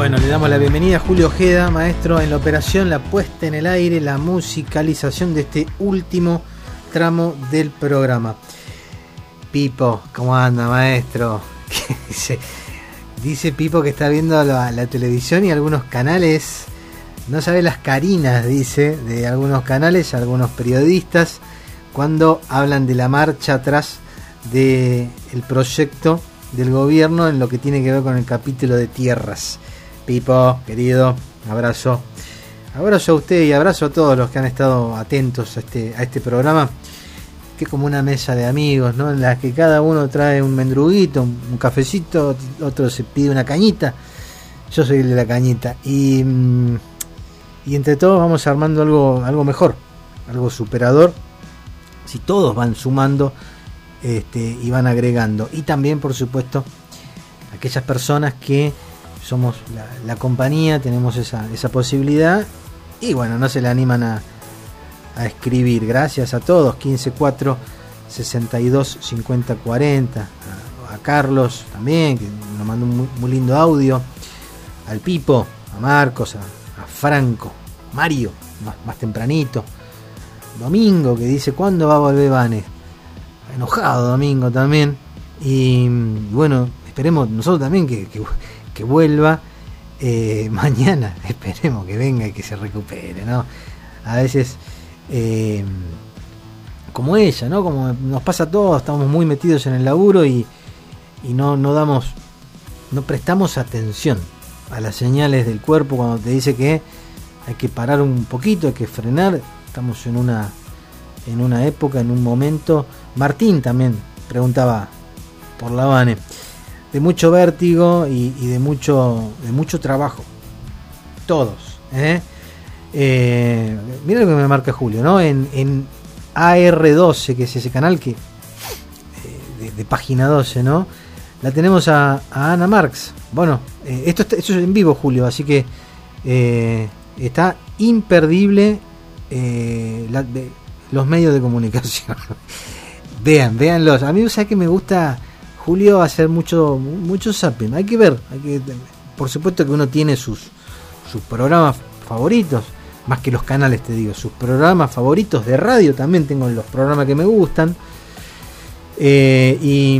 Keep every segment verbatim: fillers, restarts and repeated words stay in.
Bueno, le damos la bienvenida a Julio Ojeda, maestro en la operación, la puesta en el aire, la musicalización de este último tramo del programa. Pipo, ¿cómo anda, maestro? dice, dice Pipo que está viendo la, la televisión y algunos canales, no sabe las carinas, dice, de algunos canales, algunos periodistas, cuando hablan de la marcha atrás del proyecto del gobierno en lo que tiene que ver con el capítulo de tierras. Pipo, querido, abrazo. Abrazo a usted y abrazo a todos los que han estado atentos a este, a este programa, que es como una mesa de amigos, ¿no? En la que cada uno trae un mendruguito, un, un cafecito, otro se pide una cañita. Yo soy el de la cañita. Y, y entre todos vamos armando algo, algo mejor, algo superador, si todos van sumando este, y van agregando. Y también, por supuesto, aquellas personas que somos la, la compañía, tenemos esa, esa posibilidad y bueno, no se le animan a, a escribir. Gracias a todos. Quince cuatro sesenta y dos cincuenta cuarenta, a, a Carlos también, que nos mandó un muy, muy lindo audio, al Pipo, a Marcos, a, a Franco, Mario, más, más tempranito, Domingo, que dice ¿cuándo va a volver Vane? Enojado Domingo también. Y bueno, esperemos nosotros también que, que que vuelva eh, mañana, esperemos que venga y que se recupere, ¿no? A veces eh, como ella, ¿no? Como nos pasa a todos, estamos muy metidos en el laburo y, y no, no damos, no prestamos atención a las señales del cuerpo cuando te dice que hay que parar un poquito, hay que frenar. Estamos en una en una época, en un momento. Martín también preguntaba por la Vane, de mucho vértigo y, y de mucho de mucho trabajo, todos, ¿eh? Eh, mira lo que me marca Julio, ¿no? En, en A R doce, que es ese canal que eh, de, de página doce, ¿no? La tenemos a, a Ana Marx. Bueno, eh, esto, está, esto es en vivo, Julio, así que eh, está imperdible eh, la, de, los medios de comunicación. Vean, véanlos. A mí, ¿sabes que me gusta, Julio, hacer mucho mucho zapping? Hay que ver, hay que, por supuesto que uno tiene sus sus programas favoritos, más que los canales, te digo, sus programas favoritos de radio. También tengo los programas que me gustan, eh, y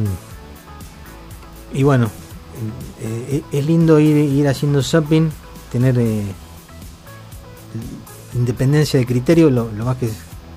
y bueno, eh, es lindo ir ir haciendo zapping, tener eh, independencia de criterio, lo, lo más que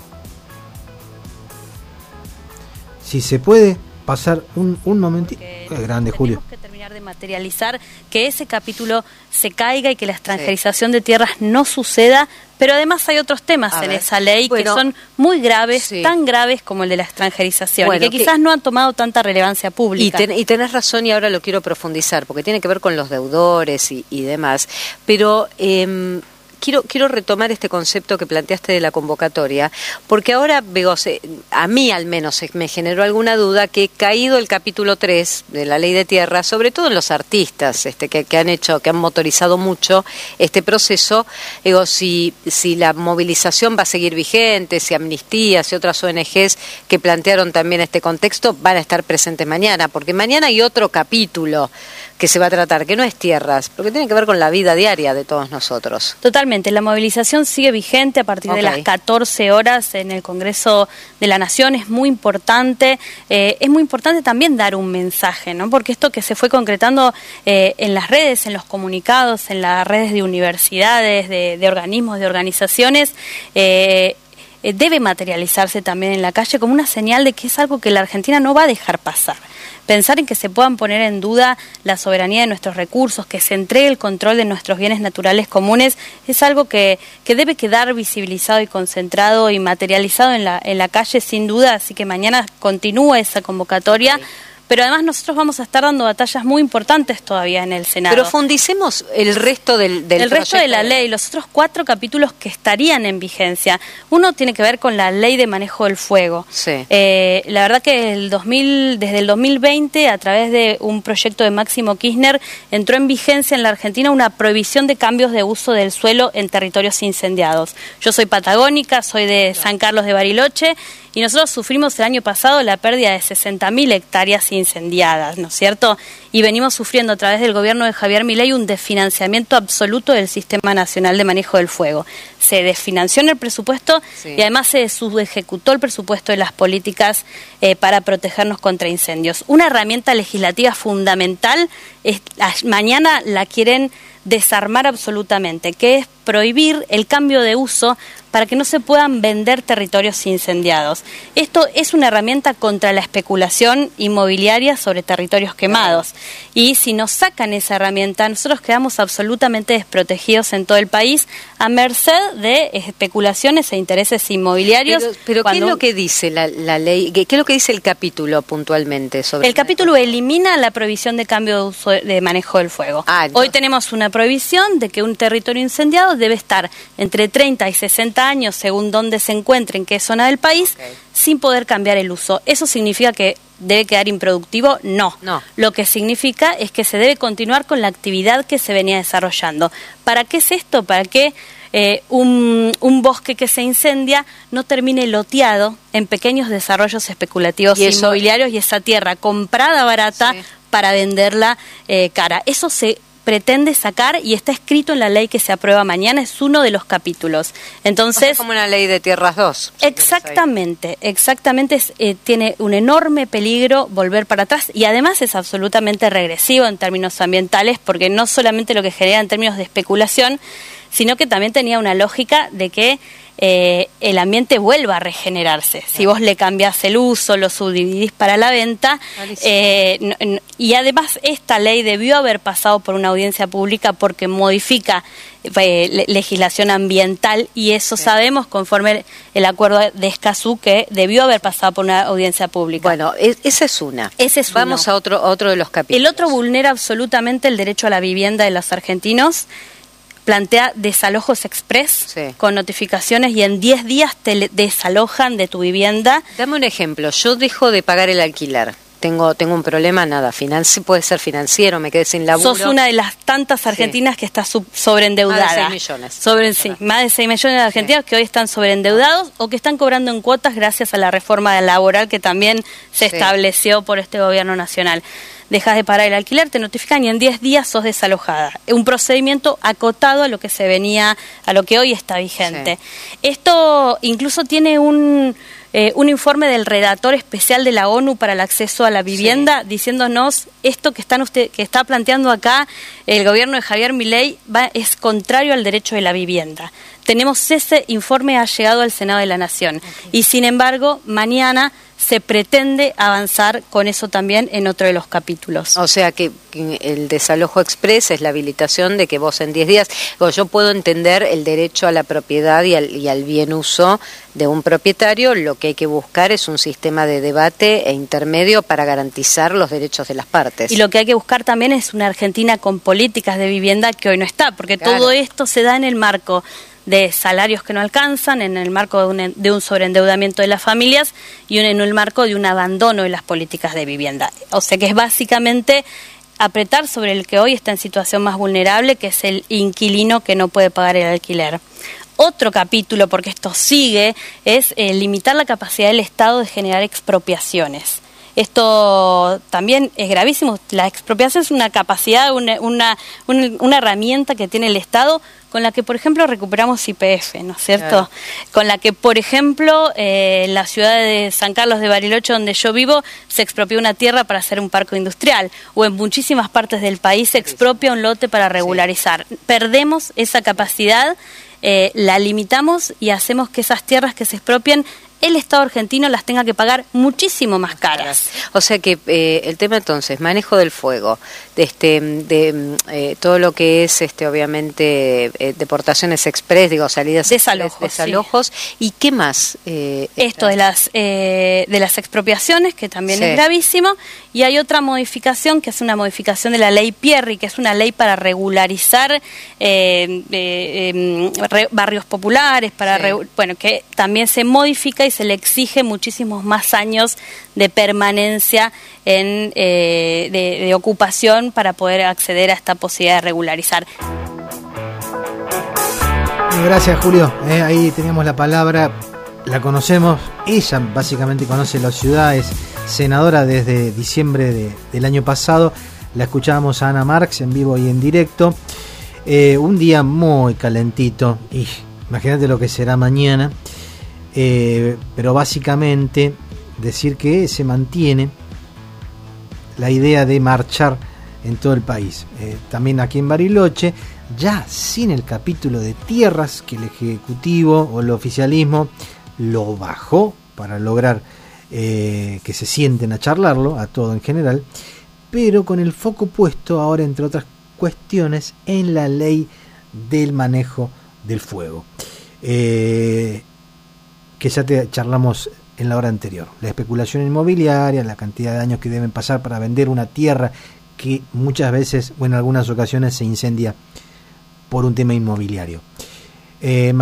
si se puede pasar un, un momentito. Es grande, Julio. Tenemos que terminar de materializar que ese capítulo se caiga y que la extranjerización sí. de tierras no suceda, pero además hay otros temas A en ver. esa ley bueno, que son muy graves, sí. tan graves como el de la extranjerización, bueno, y que quizás que, no han tomado tanta relevancia pública. Y, ten, y tenés razón, y ahora lo quiero profundizar, porque tiene que ver con los deudores y, y demás, pero Eh, Quiero, quiero retomar este concepto que planteaste de la convocatoria, porque ahora, Begose, a mí al menos me generó alguna duda que caído el capítulo tres de la Ley de Tierra, sobre todo en los artistas este, que, que han hecho, que han motorizado mucho este proceso, digo, si, si la movilización va a seguir vigente, si Amnistía, si otras O N Ges que plantearon también este contexto van a estar presentes mañana, porque mañana hay otro capítulo que se va a tratar, que no es tierras, pero que tiene que ver con la vida diaria de todos nosotros. Totalmente, la movilización sigue vigente a partir okay. de las catorce horas en el Congreso de la Nación, es muy importante, eh, es muy importante también dar un mensaje, ¿no? Porque esto que se fue concretando eh, en las redes, en los comunicados, en las redes de universidades, de, de organismos, de organizaciones, eh, eh, debe materializarse también en la calle como una señal de que es algo que la Argentina no va a dejar pasar. Pensar en que se puedan poner en duda la soberanía de nuestros recursos, que se entregue el control de nuestros bienes naturales comunes, es algo que, que debe quedar visibilizado y concentrado y materializado en la, en la calle sin duda, así que mañana continúa esa convocatoria. Sí. Pero además nosotros vamos a estar dando batallas muy importantes todavía en el Senado. Profundicemos el resto del, del El resto de la ley, los otros cuatro capítulos que estarían en vigencia. Uno tiene que ver con la Ley de Manejo del Fuego. Sí. Eh, la verdad que el dos mil, desde el dos mil veinte, a través de un proyecto de Máximo Kirchner, entró en vigencia en la Argentina una prohibición de cambios de uso del suelo en territorios incendiados. Yo soy patagónica, soy de San Carlos de Bariloche, y nosotros sufrimos el año pasado la pérdida de sesenta mil hectáreas incendiadas incendiadas, ¿no es cierto? Y venimos sufriendo a través del gobierno de Javier Milei un desfinanciamiento absoluto del Sistema Nacional de Manejo del Fuego. Se desfinanció en el presupuesto sí. y además se subejecutó el presupuesto de las políticas eh, para protegernos contra incendios. Una herramienta legislativa fundamental, es, mañana la quieren desarmar absolutamente, que es prohibir el cambio de uso para que no se puedan vender territorios incendiados. Esto es una herramienta contra la especulación inmobiliaria sobre territorios quemados. Y si nos sacan esa herramienta, nosotros quedamos absolutamente desprotegidos en todo el país, a merced de especulaciones e intereses inmobiliarios. Pero, pero ¿qué es lo que dice la, la ley? ¿Qué, ¿Qué es lo que dice el capítulo puntualmente sobre? El capítulo elimina la prohibición de cambio de uso de manejo del fuego. Ah, Hoy tenemos una prohibición de que un territorio incendiado debe estar entre treinta y sesenta años, según dónde se encuentre, en qué zona del país, okay. sin poder cambiar el uso. ¿Eso significa que debe quedar improductivo? No. no. Lo que significa es que se debe continuar con la actividad que se venía desarrollando. ¿Para qué es esto? Para que eh, un, un bosque que se incendia no termine loteado en pequeños desarrollos especulativos ¿Y inmobiliarios eso? y esa tierra comprada barata sí. para venderla eh, cara. Eso se pretende sacar y está escrito en la ley que se aprueba mañana, es uno de los capítulos. Entonces, o sea, como una ley de tierras dos. Si exactamente, exactamente, es, eh, tiene un enorme peligro volver para atrás y además es absolutamente regresivo en términos ambientales porque no solamente lo que genera en términos de especulación, sino que también tenía una lógica de que eh, el ambiente vuelva a regenerarse. Claro. Si vos le cambiás el uso, lo subdividís para la venta, eh, no, no, y además esta ley debió haber pasado por una audiencia pública porque modifica eh, le, legislación ambiental y eso sí. sabemos conforme el acuerdo de Escazú que debió haber pasado por una audiencia pública. Bueno, es, esa es una. Ese es Vamos uno. a otro, a otro de los capítulos. El otro vulnera absolutamente el derecho a la vivienda de los argentinos. Plantea desalojos express sí. con notificaciones y en diez días te desalojan de tu vivienda. Dame un ejemplo. Yo dejo de pagar el alquiler. Tengo tengo un problema, nada, financi puede ser financiero, me quedé sin laburo. Sos una de las tantas argentinas sí. que está sobreendeudada. Más de seis millones. Sobre, sí, más de seis millones de argentinos sí. que hoy están sobreendeudados o que están cobrando en cuotas gracias a la reforma laboral que también se sí. estableció por este gobierno nacional. Dejas de pagar el alquiler, te notifican y en diez días sos desalojada. Un procedimiento acotado a lo que se venía, a lo que hoy está vigente. Sí. Esto incluso tiene un... Eh, un informe del redactor especial de la ONU para el acceso a la vivienda sí. diciéndonos esto que están usted que está planteando acá el gobierno de Javier Milei va, es contrario al derecho de la vivienda. Tenemos ese informe, ha llegado al Senado de la Nación okay. y sin embargo mañana se pretende avanzar con eso también en otro de los capítulos. O sea que el desalojo express es la habilitación de que vos en diez días, yo puedo entender el derecho a la propiedad y al, y al bien uso de un propietario, lo que hay que buscar es un sistema de debate e intermedio para garantizar los derechos de las partes. Y lo que hay que buscar también es una Argentina con políticas de vivienda que hoy no está, porque claro. todo esto se da en el marco de salarios que no alcanzan, en el marco de un, de un sobreendeudamiento de las familias y un, en el marco de un abandono de las políticas de vivienda. O sea que es básicamente apretar sobre el que hoy está en situación más vulnerable, que es el inquilino que no puede pagar el alquiler. Otro capítulo, porque esto sigue, es eh, limitar la capacidad del Estado de generar expropiaciones. Esto también es gravísimo. La expropiación es una capacidad, una, una, una, una herramienta que tiene el Estado con la que, por ejemplo, recuperamos Y P F, ¿no es cierto? Claro. Con la que, por ejemplo, eh, en la ciudad de San Carlos de Bariloche, donde yo vivo, se expropió una tierra para hacer un parque industrial, o en muchísimas partes del país se expropia un lote para regularizar. Sí. Perdemos esa capacidad, eh, la limitamos y hacemos que esas tierras que se expropian el Estado argentino las tenga que pagar muchísimo más caras. O sea que eh, el tema entonces, manejo del fuego, de este, de eh, todo lo que es, este, obviamente, eh, deportaciones express, digo, salidas desalojos, express, desalojos, sí. ¿Y qué más? Eh, Esto de las eh, de las expropiaciones, que también sí. es gravísimo, y hay otra modificación que es una modificación de la ley Pierri, que es una ley para regularizar eh, eh, eh, re, barrios populares, para sí. re, bueno, que también se modifica y se le exige muchísimos más años de permanencia en, eh, de, de ocupación para poder acceder a esta posibilidad de regularizar. Gracias, Julio. Eh, ahí teníamos la palabra, la conocemos, ella básicamente conoce las ciudades, senadora desde diciembre de, del año pasado. La escuchábamos a Ana Marx en vivo y en directo. Eh, un día muy calentito, y imagínate lo que será mañana, eh, pero básicamente decir que se mantiene la idea de marchar en todo el país. Eh, también aquí en Bariloche, ya sin el capítulo de tierras que el Ejecutivo o el oficialismo lo bajó para lograr eh, que se sienten a charlarlo, a todo en general, pero con el foco puesto ahora, entre otras cuestiones, en la ley del manejo del fuego, eh, que ya te charlamos en la hora anterior. La especulación inmobiliaria, la cantidad de años que deben pasar para vender una tierra que muchas veces o en algunas ocasiones se incendia por un tema inmobiliario. Eh,